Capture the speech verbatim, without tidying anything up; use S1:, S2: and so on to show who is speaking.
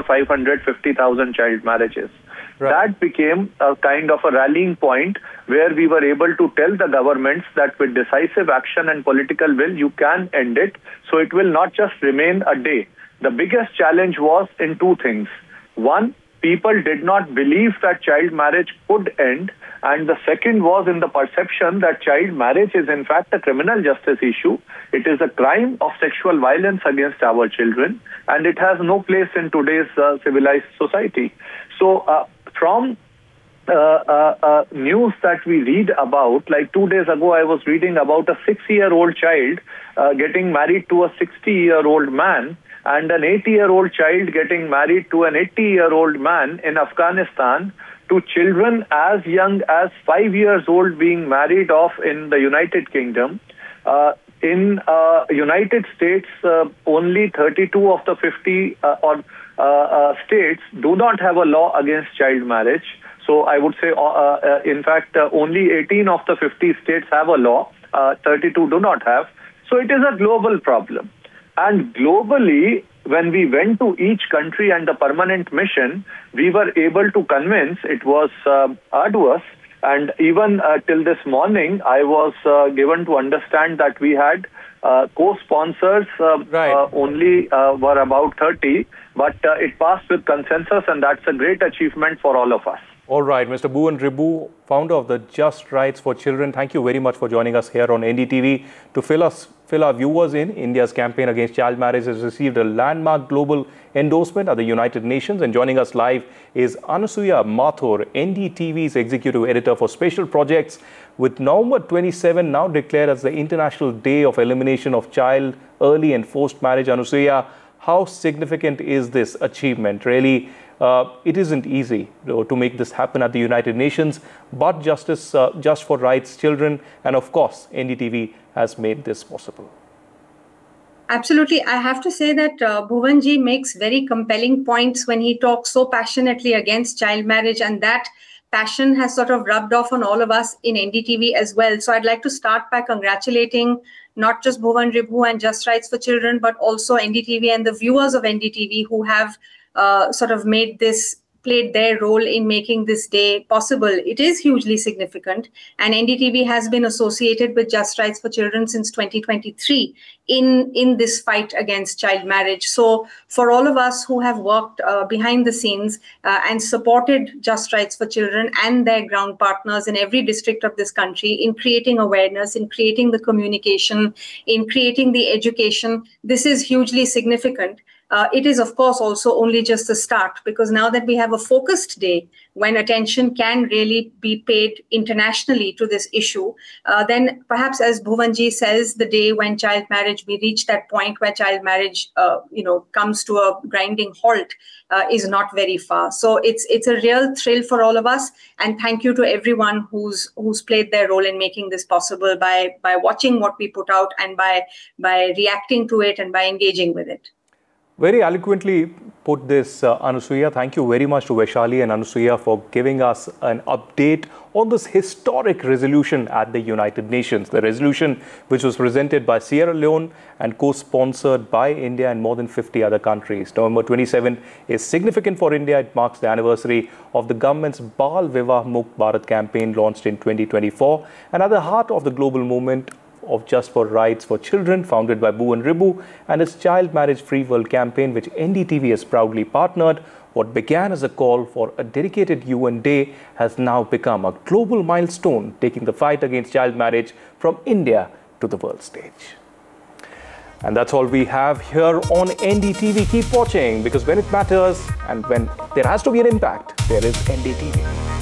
S1: five hundred fifty thousand child marriages.
S2: Right.
S1: That became a kind of a rallying point where we were able to tell the governments that with decisive action and political will, you can end it. So it will not just remain a day. The biggest challenge was in two things. One, people did not believe that child marriage could end. And the second was in the perception that child marriage is in fact a criminal justice issue. It is a crime of sexual violence against our children, and it has no place in today's uh, civilized society. So uh, from uh, uh, uh, news that we read about, like two days ago I was reading about a six-year-old child uh, getting married to a sixty-year-old man, and an eighty-year-old child getting married to an eighty-year-old man in Afghanistan, to children as young as five years old being married off in the United Kingdom. Uh, in uh, United States, uh, only thirty-two of the fifty uh, or uh, uh, states do not have a law against child marriage. So I would say, uh, uh, in fact, uh, only eighteen of the fifty states have a law. Uh, thirty-two do not have. So it is a global problem. And globally, when we went to each country and the permanent mission, we were able to convince, it was uh, arduous. And even uh, till this morning, I was uh, given to understand that we had uh, co-sponsors uh,
S2: right.
S1: uh, only uh, were about thirty, but uh, it passed with consensus, and that's a great achievement for all of us.
S2: All right, Mister Bhuvan Ribhu, founder of the Just Rights for Children, thank you very much for joining us here on N D T V to fill us, fill our viewers in. India's campaign against child marriage has received a landmark global endorsement at the United Nations, and joining us live is Anasuya Mathur, N D T V's executive editor for special projects. With November twenty-seventh now declared as the International Day of Elimination of Child Early and Forced Marriage, Anasuya, how significant is this achievement? Really, uh, it isn't easy to, to make this happen at the United Nations, but Justice, uh, Just for Rights Children, and of course, N D T V has made this possible.
S3: Absolutely. I have to say that uh, Bhuvanji makes very compelling points when he talks so passionately against child marriage, and that passion has sort of rubbed off on all of us in N D T V as well. So I'd like to start by congratulating not just Bhuvan Ribhu and Just Rights for Children, but also N D T V and the viewers of N D T V who have uh, sort of made this, played their role in making this day possible. It is hugely significant, and N D T V has been associated with Just Rights for Children since twenty twenty-three in, in this fight against child marriage. So for all of us who have worked uh, behind the scenes uh, and supported Just Rights for Children and their ground partners in every district of this country in creating awareness, in creating the communication, in creating the education, this is hugely significant. Uh, it is, of course, also only just the start, because now that we have a focused day when attention can really be paid internationally to this issue, uh, then perhaps, as Bhuvanji says, the day when child marriage, we reach that point where child marriage, uh, you know, comes to a grinding halt, uh, is not very far. So it's it's a real thrill for all of us, and thank you to everyone who's who's played their role in making this possible by by watching what we put out and by by reacting to it and by engaging with it.
S2: Very eloquently put this, uh, Anasuya. Thank you very much to Vaishali and Anasuya for giving us an update on this historic resolution at the United Nations. The resolution which was presented by Sierra Leone and co-sponsored by India and more than fifty other countries. November twenty-seventh is significant for India. It marks the anniversary of the government's Baal Vivah Mukt Bharat campaign launched in twenty twenty-four, and at the heart of the global movement of Just for Rights for Children, founded by Bhuvan Ribhu, and its Child Marriage Free World campaign, which N D T V has proudly partnered. What began as a call for a dedicated U N Day has now become a global milestone, taking the fight against child marriage from India to the world stage. And that's all we have here on N D T V. Keep watching, because when it matters and when there has to be an impact, there is N D T V.